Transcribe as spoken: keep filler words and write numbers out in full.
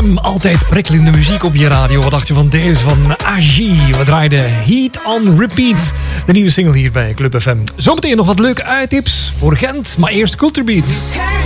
M. Altijd prikkelende muziek op je radio. Wat dacht je van deze van Agi? We draaiden Heat on Repeat. De nieuwe single hier bij Club F M. Zometeen nog wat leuke uittips voor Gent. Maar eerst Culture Beat.